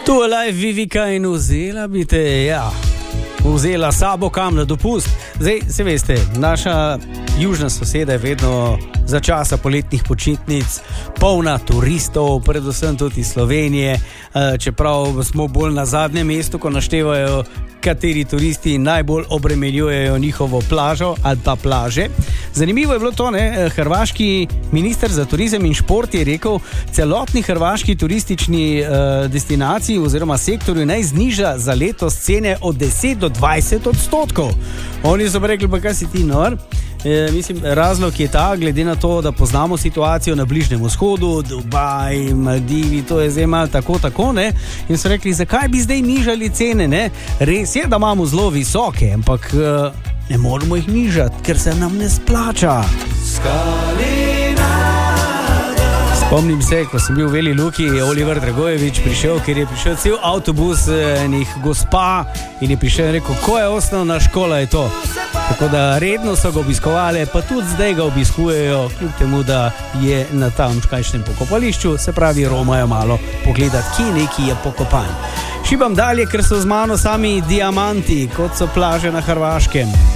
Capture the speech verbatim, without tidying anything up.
Tu je live Vivika in vzela bi te, ja, vzela sabo kam na dopust. Zdaj, se veste, naša južna soseda je vedno za časa poletnih počitnic polna turistov, predvsem tudi iz Slovenije, čeprav smo bolj na zadnjem mestu, ko naštevajo, kateri turisti najbolj obremenjujejo njihovo plažo ali pa plaže. Zanimivo je bilo to, ne? Hrvaški minister za turizem in šport je rekel, celotni hrvaški turistični uh, destinaciji oziroma sektorju naj zniža za letos cene od deset do dvajset odstotkov. Oni so rekli, pa kaj si ti nor? E, mislim, razlog je ta, glede na to, da poznamo situacijo na Bližnjem vzhodu, Dubaj, Maldivi, to je zdaj malo tako, tako, ne? In so rekli, zakaj bi zdaj nižali cene, ne? Res je, da imamo zelo visoke, ampak uh, ne moramo jih nižati, ker se nam ne splača. Spomnim se, ko sem bil v Veli Luki, je Oliver Dragojevič prišel, ker je prišel cel avtobus enih gospa in je prišel in rekel, ko je osnovna škola, je to. Tako da redno so ga obiskovali, pa tudi zdaj ga obiskujejo, kljub temu, da je na tam škajšnjem pokopališču, se pravi, romajo malo pogledati, kje neki je pokopan. Šibam dalje, ker so z mano sami diamanti, kot so plaže na Hrvaškem.